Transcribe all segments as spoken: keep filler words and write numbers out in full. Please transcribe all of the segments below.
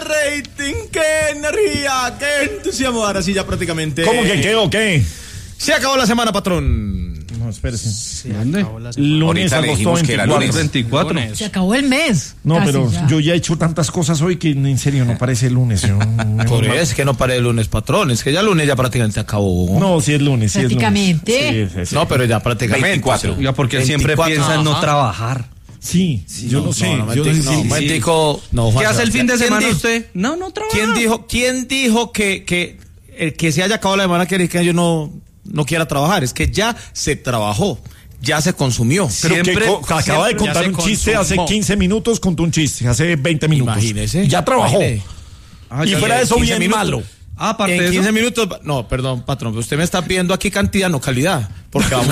rating, qué energía, qué entusiasmo. Ahora sí, ya prácticamente. ¿Cómo que qué o qué? Se acabó la semana, patrón. No, espérese. Se ¿Dónde? Lunes, agosto veinticuatro. Se acabó el mes. No, Casi pero ya. yo ya he hecho tantas cosas hoy que en serio no parece lunes. Yo, Por eso es que no pare el lunes, patrón. Es que ya el lunes ya prácticamente acabó. No, sí es lunes, sí es lunes. Prácticamente. Sí, sí, sí. No, pero ya prácticamente. veinticuatro. Oiga, porque él siempre piensa en no trabajar. Sí, yo no sé. No, no, yo mentico, sí, no, sí. mentico, no, ¿Qué Juan hace el fin de Sebastián? semana ¿Quién usted? No, no trabaja. ¿Quién dijo, quién dijo que, que el que se haya acabado la semana quiere decir que yo no, no quiera trabajar? Es que ya se trabajó, ya se consumió. Pero Siempre- que co- acaba de siempre ya contar se un chiste consumó. hace quince minutos, contó un chiste hace veinte minutos. Imagínese. Ya trabajó. Imagine. Ah, Y ya fuera le- de eso, quince bien minutos. malo. Ah, aparte En de quince eso. minutos, no, perdón, patrón, pero usted me está pidiendo aquí cantidad, no calidad. Porque vamos.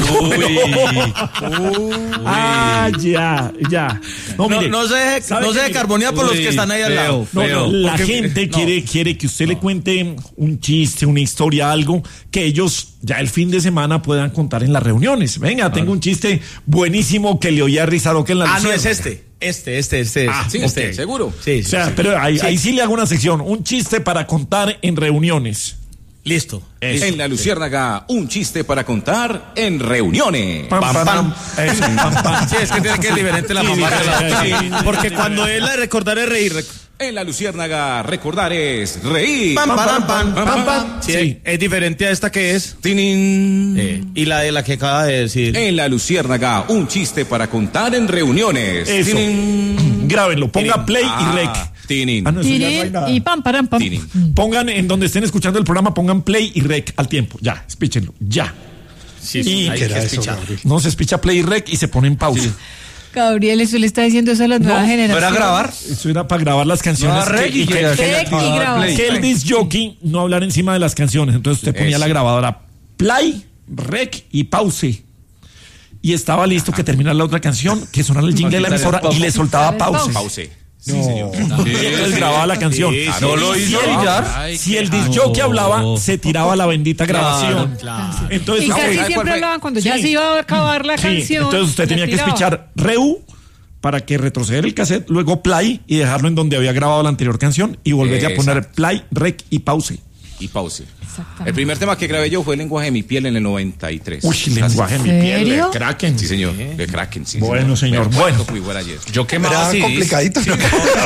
Ah, ya, ya. No, No, mire, no se deje, ¿sabe no se qué? deje carbonear por los Uy, que están ahí al feo, lado. No, feo. no, la Porque- gente no. quiere, quiere que usted le cuente un chiste, una historia, algo que ellos ya el fin de semana puedan contar en las reuniones. Venga, tengo un chiste buenísimo que le oí a Rizaroque en la Ah, no es Luciérnaga. este. Este, este, este. Ah, sí, ok. este. ¿Seguro? Sí, O sí, sea, sí. pero ahí Sí. ahí sí le hago una sección, un chiste para contar en reuniones. Listo. Eso. En la Luciérnaga, un chiste para contar en reuniones. Pam, Pam, pam, pam. eso, pam, pam. Sí, es que tiene que ser diferente la Sí, mamá sí, de la sí, sí. Porque cuando él la recordar es reír. rec- En la Luciérnaga, recordar es reír. Pam, pam, pam, pam, pam, pam. Sí, Sí. es diferente a esta que es. Tinin. Eh, y la de la que acaba de decir. En la Luciérnaga, un chiste para contar en reuniones. Eso. Tinin. Grábenlo, ponga Tinin. play Ah, y rec. Tinin. Ah, no, eso ya no hay Tirín nada. y pam, param, pam. Tinin. Pongan en donde estén escuchando el programa, pongan play y rec al tiempo. Ya, espíchenlo, ya. Sí, Y- sí, hay ¿Qué que escuchar. No se espicha play y rec y se pone en pausa. Gabriel, eso le está diciendo eso a las nuevas No, generaciones. ¿Para grabar? Eso era para grabar las canciones. No, rec que- y que- que- que- Rec y grabar. que el disc jockey no hablar encima de las canciones. Entonces usted ponía Eso. la grabadora play, rec y pause. Y estaba listo que terminara la otra canción, que sonara el jingle de la emisora y le soltaba pause. Pause. Sí, señor. Entonces grababa la canción. Sí, sí. No lo hizo Si el- Villar. Si el disc jockey hablaba, se tiraba la bendita grabación. Claro. Entonces, Y no, casi pues, ¿cuál siempre fue? hablaban cuando ya Sí. se iba a acabar la sí, canción. entonces usted la tenía que tiraba. espichar reu para que retroceder el cassette, luego play y dejarlo en donde había grabado la anterior canción y volverse a poner Exacto. play, rec y pause. Y pause. Exactamente. El primer tema que grabé yo fue El lenguaje de mi piel en el noventa y tres. Uy, lenguaje en mi piel, ¿Serio? de Kraken. Sí, señor. De Kraken, sí. Bueno, señor, Me bueno. acuerdo que igual ayer. Yo quemaba Era C Ds. complicadito. ¿no?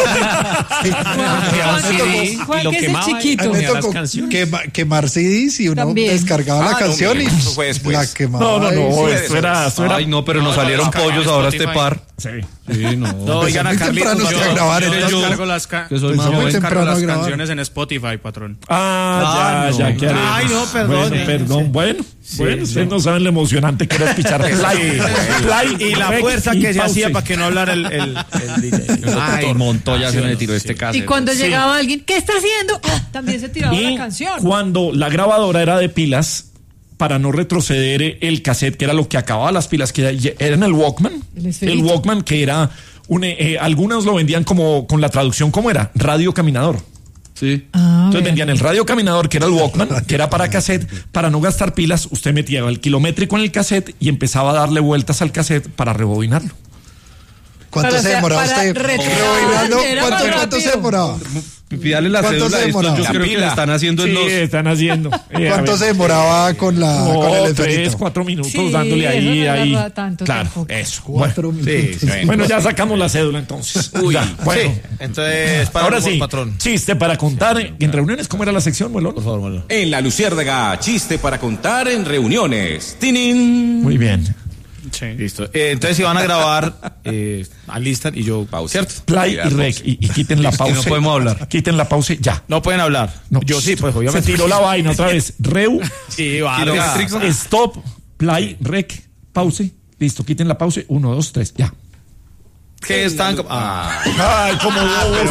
Juan, Sí, que- y Juan, lo que es el quemaba y chiquito. A mí me ponía las tocó canciones. quema- quemar C Ds y uno También. descargaba Ah, la no, canción mire, y eso fue después. la quemaba. No, no, no, y- esto era, esto era. Ay, no, pero nos salieron pollos ahora este par. Sí. Sí, no. No, oigan a muy Carlitos. temprano yo- a grabar yo el- descargo las ca- Que soy Empezó más muy joven. temprano Descargo a las grabar. canciones en Spotify, patrón. Ah, Ah, ya, no. ya, ¿qué haremos? Ay, no, perdón. Bueno, eh, perdón, bueno. bueno, ustedes no saben lo emocionante que era escuchar play, play Y la rec fuerza y que se pause. hacía para que no hablara el, el, el D J. Ay, Montoya se me tiró este caso. Y cuando Sí. llegaba alguien, ¿qué está haciendo? Ah, también se tiraba Y la canción. cuando la grabadora era de pilas, para no retroceder el cassette, que era lo que acababa las pilas, que era, era en el Walkman. El El, esferito. Walkman, que era, un, eh, algunos lo vendían como, con la traducción, ¿cómo era? Radio caminador. Sí. Ah, Entonces bueno. vendían el radio caminador, que era el Walkman, que era para cassette. Para no gastar pilas, usted metía el kilométrico en el cassette y empezaba a darle vueltas al cassette para rebobinarlo. ¿Cuánto Para se hacer- demoraba para usted? retroceder, Rebobinando, era ¿Cuánto, más cuánto se rápido. demoraba? Pídale la ¿Cuánto cédula se de estos. Yo demoraba? creo que le están haciendo en Sí, los... están haciendo. Eh, a ¿Cuánto ver. se demoraba con la No, con el tres, esferito? cuatro minutos Sí, dándole eso ahí, no ahí. agarra tanto Claro, tampoco. eso. Cuatro Bueno, minutos. sí, sí. bueno, ya sacamos la cédula entonces. Uy, Ya, bueno. sí. Entonces, para Ahora el sí, patrón. chiste para contar en reuniones. ¿Cómo era la sección, Molón? Por favor, Molo. En la Luciérnaga, chiste para contar en reuniones. Tinin. Muy bien. Sí. Listo. Eh, entonces, si van a grabar, eh, alistan y yo. Pausa. ¿Cierto? Play y rec. Y, y quiten la Es que pausa. no podemos hablar. Quiten la pausa ya. No pueden hablar. No. Yo sí, pues Se obviamente. tiró la vaina otra vez. Reu, Sí, valga. stop, play, rec, pause. Listo, quiten la pausa. Uno, dos, tres, ya. ¿Qué están? Ah. Ay, como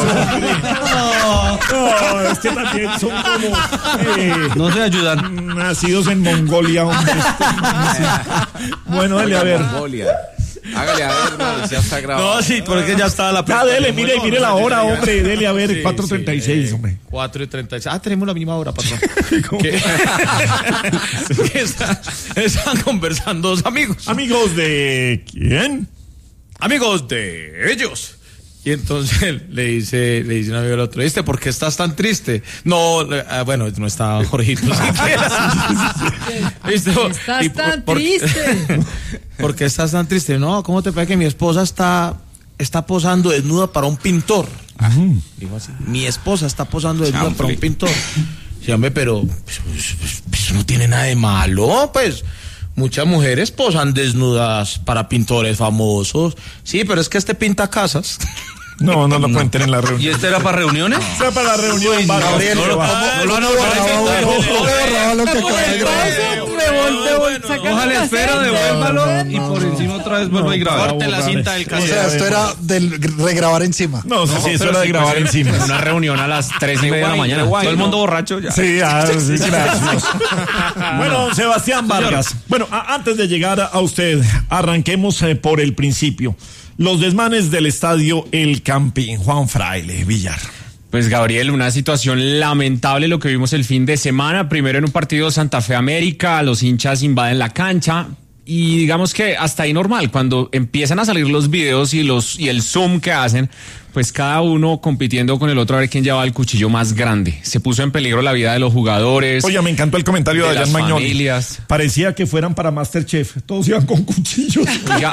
no, no, es que también son como eh, No se ayudan. nacidos en Mongolia, hombre. Bueno, dale a ver. Mongolia. Hágale a ver, no, ya está grabado. No, sí, porque ya estaba la Ya, dele, mire, Bueno, mire la no, hora, ya, ya. hombre. Dele a ver, Sí, cuatro treinta y seis, sí, eh, hombre. cuatro y treinta y seis. Ah, tenemos la misma hora, patrón. ¿Qué? ¿Qué está- están conversando dos amigos. Amigos de quién? Amigos de ellos. Y entonces le dice, le dice un amigo al otro, ¿viste? ¿Por qué estás tan triste? No, ah, bueno, no estaba Jorgito siquiera. ¿Viste? Estás Y por- tan por- triste. ¿Por qué estás tan triste? No, ¿cómo te parece que mi esposa está, está posando desnuda para un pintor? Ah, dijo así, mi esposa está posando desnuda para un pintor. Sí, hombre, pero pues, pues, pues, eso no tiene nada de malo, pues. Muchas mujeres posan desnudas para pintores famosos. Sí, pero es que este pinta casas. No, no lo cuenten en la ¿Y reunión. este era para reuniones? O sea, para la reunión. Vargas. Gabriel, No lo- ¿cómo- no, cómo no, no, borraba no, uno? no, ¿Cómo borraba lo que Como acaba de el grabar? vaso, revol- revol- sacando Ojalá la espero, cena. devuélvalo No, no, y por no. encima otra vez vuelvo a grabar. Corte la cinta del O cassette. sea, esto era del regrabar encima. No, sí, sí, eso pero era de sí, grabar pues, encima. Una reunión a las tres y media de la mañana. guay, Todo el ¿no? mundo borracho ya. Sí, ah, sí, gracias. Bueno, don Sebastián Vargas. Bueno, a- antes de llegar a, a usted, arranquemos eh, por el principio. Los desmanes del estadio El Campín, Juan Fraile, Villar. Pues Gabriel, una situación lamentable lo que vimos el fin de semana. Primero en un partido Santa Fe América, los hinchas invaden la cancha y digamos que hasta ahí normal. Cuando empiezan a salir los videos y los y el zoom que hacen, pues cada uno compitiendo con el otro a ver quién llevaba el cuchillo más grande. Se puso en peligro la vida de los jugadores. Oye, me encantó el comentario de, de Adrián las Magnoli. familias. Parecía que fueran para Masterchef. Todos iban con cuchillos. Oiga,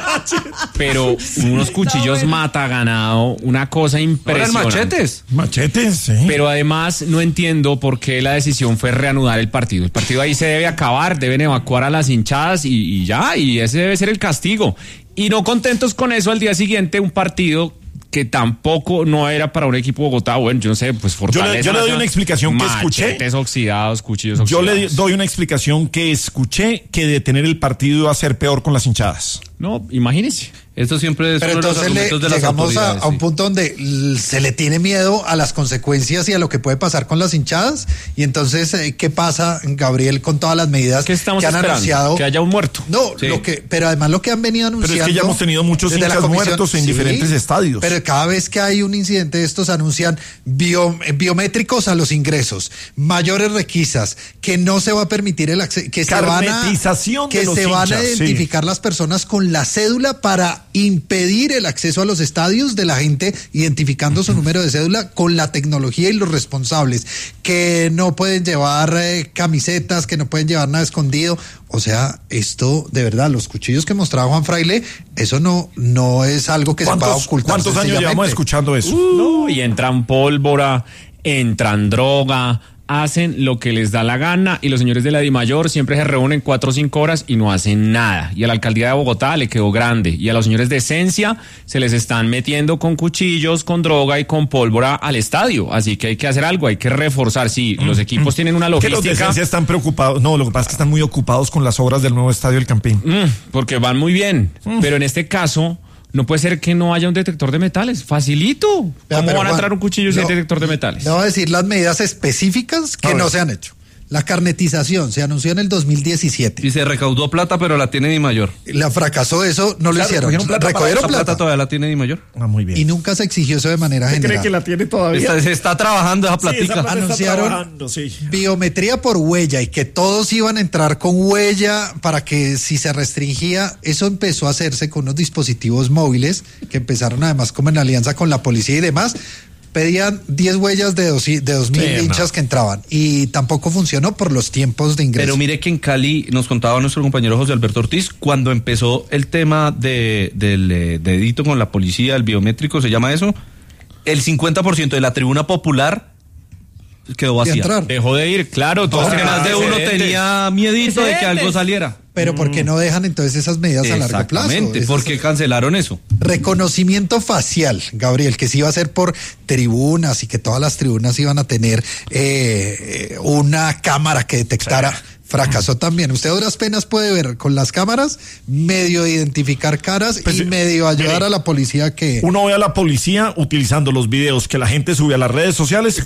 pero unos cuchillos mata ganado, una cosa Eran impresionante. machetes. Machetes, sí. Pero además no entiendo por qué la decisión fue reanudar el partido. El partido ahí se debe acabar, deben evacuar a las hinchadas y, y ya, y ese debe ser el castigo. Y no contentos con eso, al día siguiente un partido que tampoco no era para un equipo de Bogotá, bueno, yo no sé, pues Fortaleza. yo le doy una explicación que escuché. Machetes oxidados, cuchillos Yo oxidados. le doy una explicación que escuché que detener el partido iba a ser peor con las hinchadas. No, imagínese. Esto siempre es Pero uno de los entonces le, argumentos de las llegamos a, autoridades. a un sí. punto donde l- se le tiene miedo a las consecuencias y a lo que puede pasar con las hinchadas. Y entonces, eh, ¿qué pasa, Gabriel, con todas las medidas ¿Qué estamos que han esperando? anunciado? Que haya un muerto. No, Sí. lo que, pero además lo que han venido Pero anunciando. es que ya hemos tenido muchos desde la hinchas comisión- muertos en sí, diferentes estadios. Pero cada vez que hay un incidente de estos anuncian bio- eh, biométricos a los ingresos, mayores requisas, que no se va a permitir el acceso, que se van a, Carnetización de que los se van a hinchas, sí. identificar las personas con la cédula para impedir el acceso a los estadios de la gente identificando su número de cédula con la tecnología y los responsables, que no pueden llevar eh, camisetas, que no pueden llevar nada escondido. O sea, esto de verdad, los cuchillos que mostraba Juan Fraile, eso no, no es algo que se pueda ¿Cuántos, ocultar. cuántos años sencillamente. llevamos escuchando eso? No, y entran pólvora, entran droga, hacen lo que les da la gana y los señores de la DIMAYOR siempre se reúnen cuatro o cinco horas y no hacen nada. Y a la alcaldía de Bogotá le quedó grande. Y a los señores de Esencia se les están metiendo con cuchillos, con droga y con pólvora al estadio. Así que hay que hacer algo, hay que reforzar. Sí, los equipos tienen una Que los de logística. Esencia están preocupados. No, lo que pasa es que están muy ocupados con las obras del nuevo estadio El Campín. Mm, porque van muy bien. Pero en este caso, no puede ser que no haya un detector de metales. Facilito. Vea, ¿Cómo pero, van a Juan, entrar un cuchillo sin no, detector de metales? Le voy a decir las medidas específicas que A no ver. se han hecho. La carnetización se anunció en el dos mil diecisiete. Y se recaudó plata, pero la tiene Di Mayor. La fracasó eso, no lo Claro, hicieron. recogieron plata para Recogieron Esa plata plata. todavía la tiene Di Mayor. Ah, muy bien. Y nunca se exigió eso de manera ¿Usted cree general. que la tiene todavía? Está- se está trabajando esa Sí, esa platica. plata está Anunciaron trabajando, sí. biometría por huella y que todos iban a entrar con huella para que si se restringía, eso empezó a hacerse con unos dispositivos móviles que empezaron además como en alianza con la policía y demás. Pedían diez huellas de dos, de dos mil Sí, no. hinchas que entraban y tampoco funcionó por los tiempos de ingreso. Pero mire que en Cali nos contaba nuestro compañero José Alberto Ortiz, cuando empezó el tema de, del eh, dedito con la policía, el biométrico, se llama eso, el cincuenta por ciento de la tribuna popular quedó de vacía. entrar. Dejó de ir, claro. Todos Porque tenían más de uno antecedentes. tenía miedito de que algo saliera. Pero ¿por qué no dejan entonces esas medidas a largo plazo? Exactamente, Esas- ¿por qué cancelaron eso? Reconocimiento facial, Gabriel, que se iba a hacer por tribunas y que todas las tribunas iban a tener eh, eh, una cámara que detectara. Fracasó también. Usted a duras penas puede ver con las cámaras, medio identificar caras Pues, y medio ayudar mire, a la policía que... Uno ve a la policía utilizando los videos que la gente sube a las redes sociales